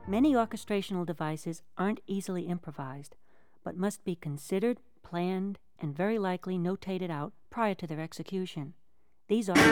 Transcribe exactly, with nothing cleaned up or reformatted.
Many orchestrational devices aren't easily improvised, but must be considered, planned, and very likely notated out prior to their execution. These are